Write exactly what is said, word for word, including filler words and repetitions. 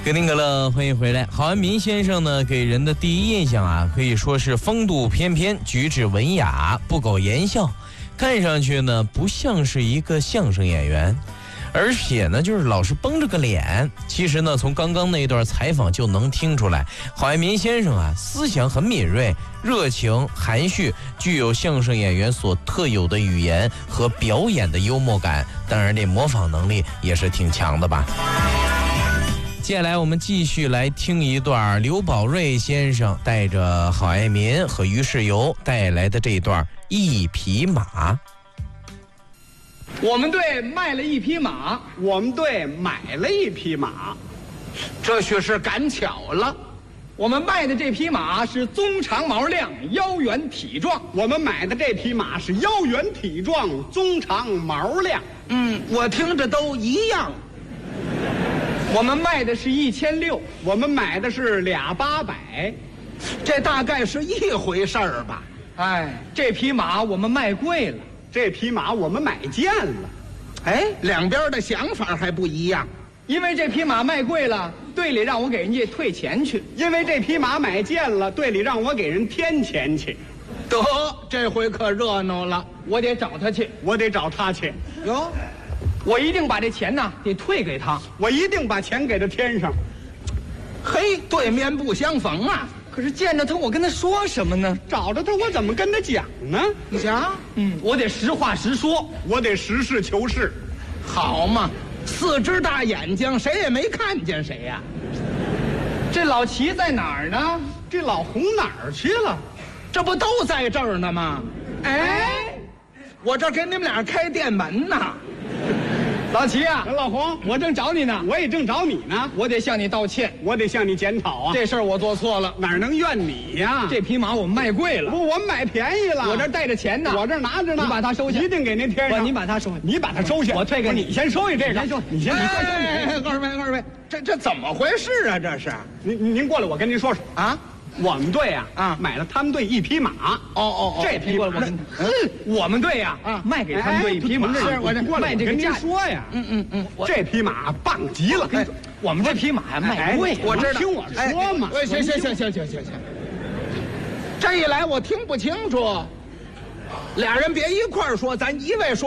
格林格勒，欢迎回来。郝安民先生呢，给人的第一印象啊，可以说是风度翩翩，举止文雅，不苟言笑，看上去呢不像是一个相声演员，而且呢就是老是绷着个脸。其实呢，从刚刚那一段采访就能听出来，郝安民先生啊，思想很敏锐，热情含蓄，具有相声演员所特有的语言和表演的幽默感，当然这模仿能力也是挺强的吧。接下来我们继续来听一段刘宝瑞先生带着郝爱民和于世友带来的这一段一匹马。 我们队卖了一匹马， 我们队买了一匹马， 这许是赶巧了。我们卖的这匹马是鬃长毛亮，腰圆体壮。 我们买的这匹马是腰圆体壮，鬃长毛亮。 嗯，我听着都一样。我们卖的是一千六， 我们买的是俩八百， 这大概是一回事儿吧。哎，这匹马我们卖贵了， 这匹马我们买贱了。 哎，两边的想法还不一样。因为这匹马卖贵了，队里让我给人家退钱去； 因为这匹马买贱了，队里让我给人添钱去。 得，这回可热闹了，我得找他去， 我得找他去。 哟，我一定把这钱呢得退给他， 我一定把钱给他添上。 嘿，对面不相逢啊！可是见着他，我跟他说什么呢？ 找着他，我怎么跟他讲呢？ 你瞧，嗯，我得实话实说， 我得实事求是。 好嘛，四只大眼睛，谁也没看见谁呀、啊。这老齐在哪儿呢？ 这老胡哪儿去了？ 这不都在这儿呢吗？哎，我这给你们俩开店门呢。老齐啊， 老胡， 我正找你呢， 我也正找你呢。 我得向你道歉， 我得向你检讨啊。 这事儿我做错了， 哪能怨你呀？ 这匹马我们卖贵了， 不，我们买便宜了。 我这带着钱呢， 我这拿着呢。 你把它收下， 一定给您添上。 不，你把它收下， 你把它收下， 我退给你。 你先收下这个， 你先收， 你先，你先收你。二位，二位，这这怎么回事啊？这是？ 您您过来，我跟您说说啊。 我们队啊啊买了他们队一匹马。 哦哦哦， 这匹马， 嗯，我们队呀啊卖给他们队一匹马。 是我这卖这个价说呀。 嗯嗯嗯， 这匹马棒极了。 我们这匹马呀卖贵， 我知道。听我说嘛。 行行行行行行行。这一来我听不清楚，俩人别一块儿说，咱一位说。